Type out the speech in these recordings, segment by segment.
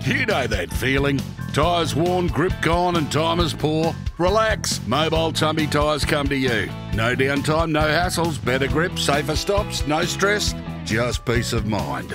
You know that feeling. Tyres worn, grip gone and time is poor? Relax. Mobile Tumby Tyres come to you. No downtime, no hassles, better grip, safer stops, no stress, just peace of mind.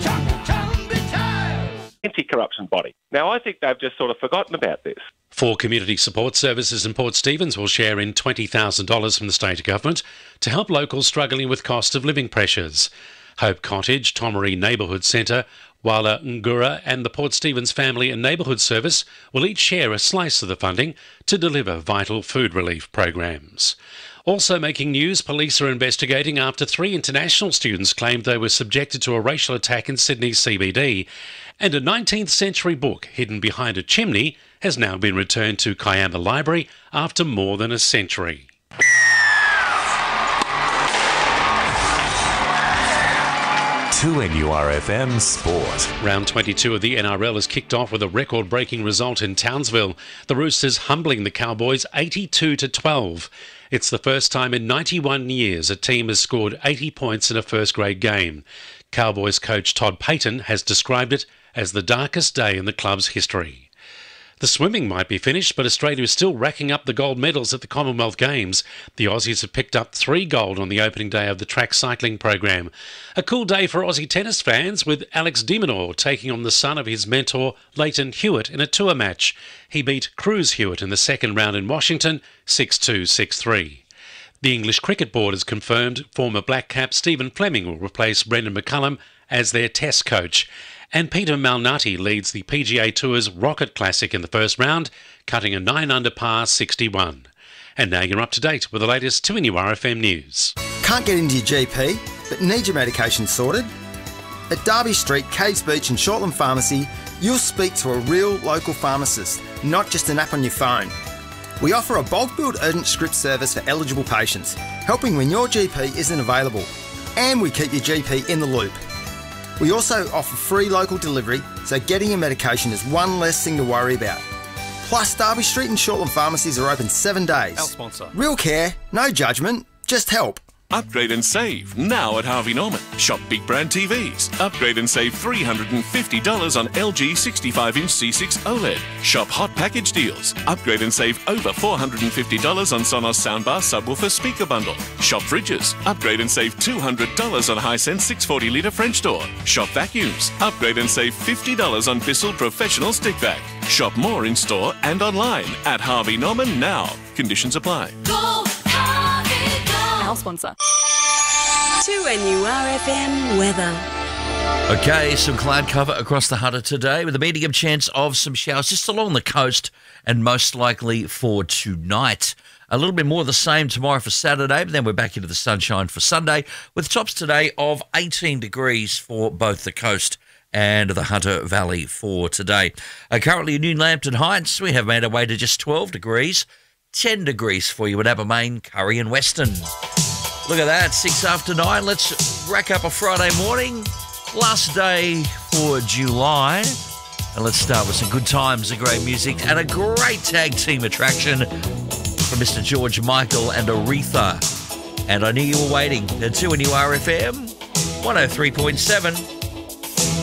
Anti-corruption body. Now, I think they've just sort of forgotten about this. 4 community support services in Port Stephens will share in $20,000 from the state government to help locals struggling with cost of living pressures. Hope Cottage, Tomaree Neighbourhood Centre, Wala Ngura and the Port Stephens Family and Neighbourhood Service will each share a slice of the funding to deliver vital food relief programs. Also making news, police are investigating after 3 international students claimed they were subjected to a racial attack in Sydney's CBD, and a 19th century book hidden behind a chimney has now been returned to Kiama Library after more than a century. NURFM Sport. Round 22 of the NRL has kicked off with a record-breaking result in Townsville. The Roosters humbling the Cowboys 82-12. It's the first time in 91 years a team has scored 80 points in a first-grade game. Cowboys coach Todd Payton has described it as the darkest day in the club's history. The swimming might be finished, but Australia is still racking up the gold medals at the Commonwealth Games. The Aussies have picked up 3 gold on the opening day of the track cycling program. A cool day for Aussie tennis fans, with Alex de Minaur taking on the son of his mentor, Leighton Hewitt, in a tour match. He beat Cruz Hewitt in the second round in Washington, 6-2, 6-3. The English Cricket Board has confirmed former Black Cap Stephen Fleming will replace Brendan McCullum as their test coach. And Peter Malnati leads the PGA Tour's Rocket Classic in the first round, cutting a 9-under par 61. And now you're up to date with the latest 2NURFM news. Can't get into your GP, but need your medication sorted? At Derby Street, Caves Beach and Shortland Pharmacy, you'll speak to a real local pharmacist, not just an app on your phone. We offer a bulk billed urgent script service for eligible patients, helping when your GP isn't available. And we keep your GP in the loop. We also offer free local delivery, so getting your medication is one less thing to worry about. Plus, Derby Street and Shortland pharmacies are open 7 days. Our sponsor. Real care, no judgment, just help. Upgrade and save now at Harvey Norman. Shop big brand TVs. Upgrade and save $350 on LG 65-inch C6 OLED. Shop hot package deals. Upgrade and save over $450 on Sonos soundbar subwoofer speaker bundle. Shop fridges. Upgrade and save $200 on Hisense 640-litre French door. Shop vacuums. Upgrade and save $50 on Bissell Professional stick vac. Shop more in store and online at Harvey Norman now. Conditions apply. Go Harvey, go! Our sponsor. 2NURFM weather. Okay, some cloud cover across the Hunter today with a medium chance of some showers just along the coast and most likely for tonight. A little bit more of the same tomorrow for Saturday, but then we're back into the sunshine for Sunday with tops today of 18 degrees for both the coast and the Hunter Valley for today. Currently in New Lambton Heights, we have made our way to just 12 degrees, 10 degrees for you at Abermain, Curry and Weston. Look at that, 6 after 9. Let's rack up a Friday morning. Last day for July. And let's start with some good times and great music and a great tag team attraction from Mr. George Michael and Aretha. And I knew you were waiting. At 2NURFM 103.7.